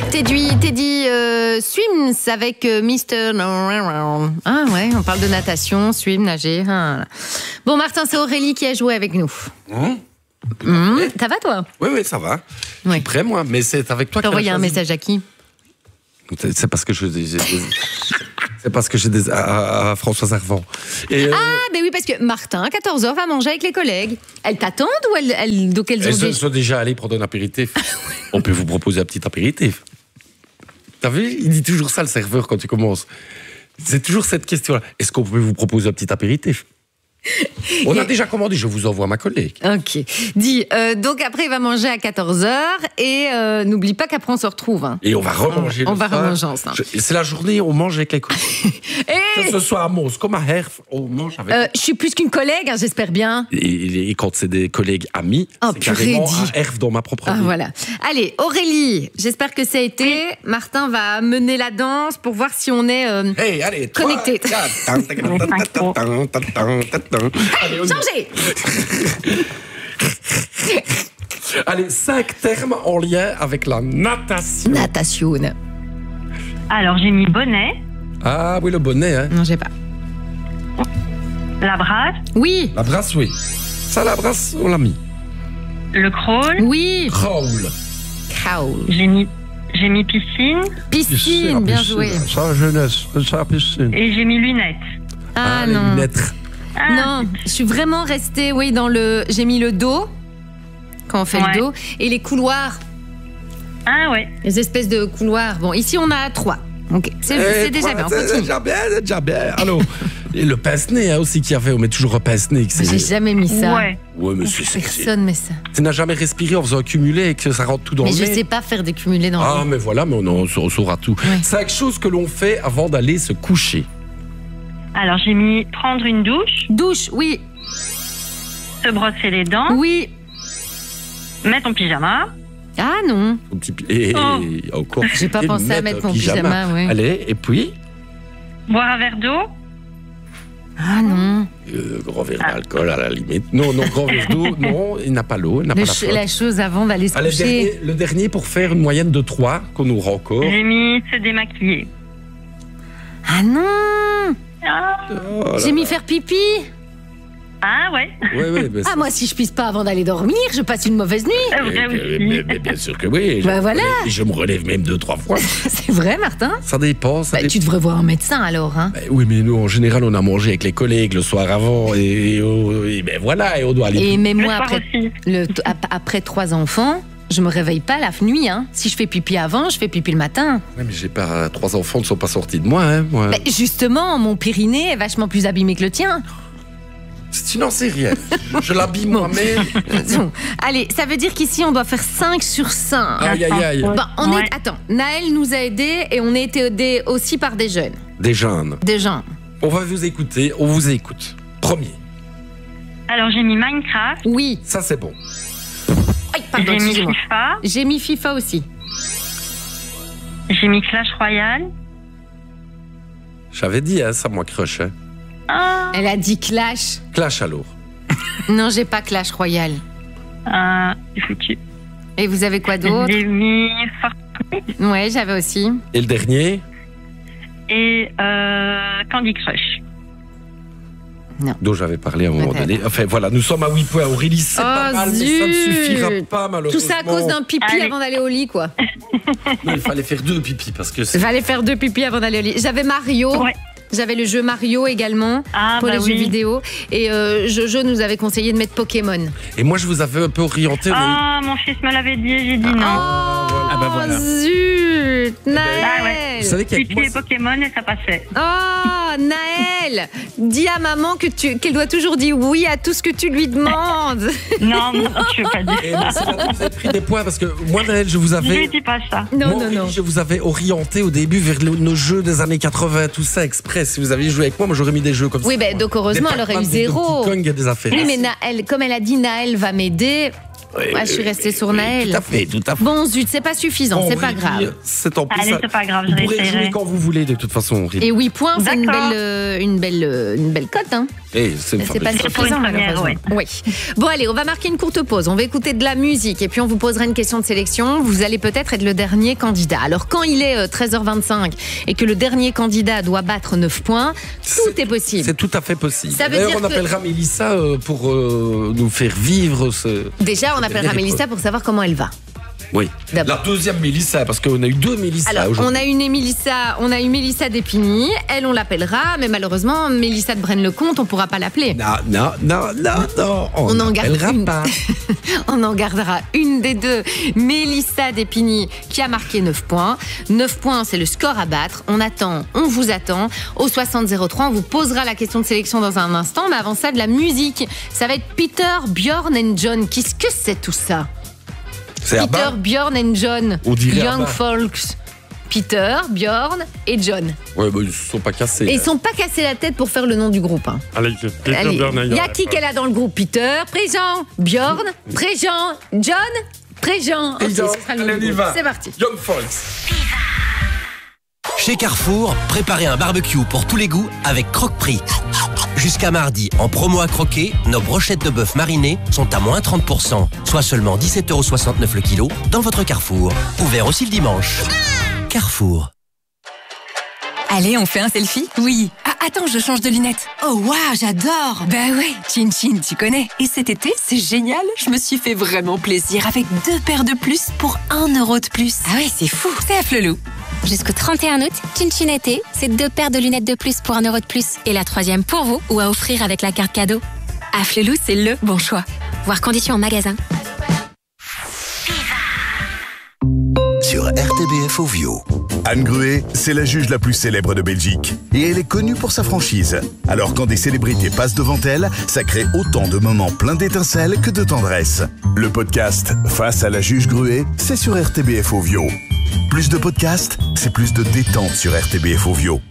Teddy Swims avec Mr. Ah ouais, on parle de natation, swim, nager. Ah. Bon, Martin, c'est Aurélie qui a joué avec nous. Ça va, toi? Oui, ça va. Je suis prêt, moi, mais c'est avec toi que t'as envoyé un message à qui? C'est parce que c'est parce que j'ai des à Françoise Arvan. Mais oui, parce que Martin, à 14h, va manger avec les collègues. Elles t'attendent ou elles sont déjà allées prendre un apéritif. On peut vous proposer un petit apéritif. T'as vu? Il dit toujours ça, le serveur, quand tu commences. C'est toujours cette question-là. Est-ce qu'on peut vous proposer un petit apéritif? On a déjà commandé, je vous envoie ma collègue. Ok. Dis, donc après, il va manger à 14h et n'oublie pas qu'après, on se retrouve. Hein. Et on va remanger On va remanger ensemble. C'est la journée où on mange avec les collègues. Que ce soit à Mons, comme à Herf, on mange avec... je suis plus qu'une collègue, hein, j'espère bien. Et quand c'est des collègues amis, c'est carrément à Herf dans ma propre vie. Voilà. Allez, Aurélie, j'espère que ça a été. Oui. Martin va mener la danse pour voir si on est connecté. Allez, changez. Allez, 5 termes en lien avec la natation. Natation. Alors, j'ai mis bonnet. Ah oui, le bonnet. Hein. Non, j'ai pas. La brasse. Oui. La brasse, oui. Ça, la brasse, on l'a mis. Le crawl. Oui. Crawl. J'ai mis piscine. Piscine, bien joué. Ça, jeunesse, ça, piscine. Et j'ai mis lunettes. Ah les non. lunettes. Non, je suis vraiment restée, dans le... J'ai mis le dos, quand on fait le dos, et les couloirs. Ah ouais. Les espèces de couloirs. Bon, ici, on a 3. Ok, c'est déjà bien, on continue. C'est déjà bien. Alors, et le pince-nez aussi qu'il y avait, on met toujours un pince-nez. J'ai jamais mis ça. Ouais, mais c'est personne met ça. Tu n'as jamais respiré en faisant un cumulé et que ça rentre tout dans le nez? Mais je sais pas faire des cumulés dans le nez. Ah, mais voilà, mais on saura tout. Ouais. 5 choses que l'on fait avant d'aller se coucher. Alors, j'ai mis prendre une douche. Douche, oui. Se brosser les dents. Oui. Mettre ton pyjama. Ah non. Encore. J'ai pas pensé à mettre mon pyjama, ouais. Allez, et puis? Boire un verre d'eau. Ah non. Grand verre d'alcool à la limite. Non, grand verre d'eau, non, il n'a pas l'eau, il n'a pas la flotte. La chose avant d'aller se coucher. Le dernier pour faire une moyenne de 3 qu'on nous rend encore. J'ai mis se démaquiller. Ah non. J'ai mis faire pipi. Ah ouais. Ouais, moi, si je pisse pas avant d'aller dormir, je passe une mauvaise nuit. Mais bien sûr que oui. Voilà. Je me relève même 2-3 fois. C'est vrai, Martin? Ça dépend. Tu devrais voir un médecin alors. Hein. Oui, mais nous, en général, on a mangé avec les collègues le soir avant. Et voilà, et on doit aller. Et même moi, après 3 enfants, je me réveille pas la nuit. Hein. Si je fais pipi avant, je fais pipi le matin. Oui, mais j'ai pas 3 enfants ne sont pas sortis de moi. Hein, moi. Justement, mon périnée est vachement plus abîmé que le tien. Tu n'en sais rien. Je l'abîme moi-même. Allez, ça veut dire qu'ici, on doit faire 5 sur 5. Aïe. Attends, Naël nous a aidés et on a été aidés aussi par des jeunes. Des jeunes. On va vous écouter, on vous écoute. Premier. Alors, j'ai mis Minecraft. Oui. Ça, c'est bon. J'ai mis FIFA. J'ai mis FIFA aussi. J'ai mis Clash Royale. J'avais dit, ça, moi, crush. Hein. Elle a dit Clash. Clash alors. Non, j'ai pas Clash Royale. C'est foutu. Et vous avez quoi d'autre? J'ai mis Fortnite. Ouais, j'avais aussi. Et le dernier? Et Candy Crush. Non. Dont j'avais parlé à un moment donné. Enfin voilà, nous sommes à 8 points. Aurélie, c'est pas mal, mais ça ne suffira pas malheureusement. Tout ça à cause d'un pipi avant d'aller au lit, quoi. Non, il fallait faire 2 pipis parce que. Il fallait faire 2 pipis avant d'aller au lit. J'avais Mario. Ouais. J'avais le jeu Mario également pour les jeux vidéo. Et Jojo nous avait conseillé de mettre Pokémon. Et moi, je vous avais un peu orienté. Mon fils me l'avait dit et j'ai dit non. Voilà. Zut, Naël. Vous savez qu'il y a Pipi et Pokémon et ça passait. Oh, Naël, dis à maman qu'elle doit toujours dire oui à tout ce que tu lui demandes. Non, je ne veux pas dire ça. Vous avez pris des points parce que moi, Naël, je vous avais... Je ne dis pas ça. Non. Je vous avais orienté au début vers nos jeux des années 80, tout ça, exprès. Si vous aviez joué avec moi j'aurais mis des jeux comme ça. Oui, donc heureusement, elle aurait eu 0. Il y a des affaires. Oui, mais Naël, comme elle a dit, Naël va m'aider. Ouais, je suis restée sur Naël. Tout à fait. Bon, zut, c'est pas suffisant, c'est pas Aurélie, grave. C'est tant pis. Allez, c'est pas grave, je Vous pourrez réessayerai. jouer quand vous voulez, de toute façon, Aurélie. Et 8 points, c'est une D'accord. belle cote, hein. C'est une C'est pas fabrication. pour une suffisant, première, malheureusement. Oui. Bon, allez, on va marquer une courte pause. On va écouter de la musique et puis on vous posera une question de sélection. Vous allez peut-être être le dernier candidat. Alors, quand il est 13h25 et que le dernier candidat doit battre 9 points, tout est possible. C'est tout à fait possible. Ça veut D'ailleurs, dire on que- appellera Mélissa pour nous faire vivre ce... Déjà, on appellera dernier Mélissa pour savoir comment elle va. Oui. D'abord. La deuxième Mélissa, parce qu'on a eu 2 Mélissa Alors, aujourd'hui. on a eu Mélissa Despigny. Elle, on l'appellera, mais malheureusement, Mélissa de Braine-le-Comte, on pourra pas l'appeler. Non. On en garde n'appellera une. pas. On en gardera une des deux, Mélissa Despigny, qui a marqué 9 points. 9 points, c'est le score à battre. On vous attend. Au 60-03, on vous posera la question de sélection dans un instant. Mais avant ça, de la musique. Ça va être Peter, Bjorn and John. Qu'est-ce que c'est tout ça? C'est Peter, Abba. Bjorn and John. On dirait Young Abba. Folks. Peter, Bjorn et John. Ouais, bah, ils se sont pas cassés. Et ils sont pas cassés la tête pour faire le nom du groupe. Hein. Allez, Allez, il y a qui qu'elle a dans le groupe? Peter, présent. Bjorn, présent. John, présent. Ok, Présent. ce sera le nom Allez, du on y groupe. va. C'est parti. Young Folks. Chez Carrefour, préparez un barbecue pour tous les goûts avec Croque-Prix. Jusqu'à mardi, en promo à croquer, nos brochettes de bœuf marinées sont à moins 30%, soit seulement 17,69 € le kilo dans votre Carrefour. Ouvert aussi le dimanche. Carrefour. Allez, on fait un selfie? Oui. Ah, attends, je change de lunettes. Oh, waouh, j'adore. Bah ouais, Chin Chin, tu connais. Et cet été, c'est génial. Je me suis fait vraiment plaisir avec 2 paires de plus pour 1 € de plus. Ah ouais, c'est fou. C'est à Flelou. Jusqu'au 31 août, Chin Chin été, c'est 2 paires de lunettes de plus pour 1 € de plus. Et la 3e pour vous ou à offrir avec la carte cadeau. À Flelou, c'est le bon choix. Voir conditions en magasin. Sur RTBF Ovio. Anne Gruet, c'est la juge la plus célèbre de Belgique. Et elle est connue pour sa franchise. Alors quand des célébrités passent devant elle, ça crée autant de moments pleins d'étincelles que de tendresse. Le podcast Face à la juge Gruet, c'est sur RTBF Ovio. Plus de podcasts, c'est plus de détente sur RTBF Ovio.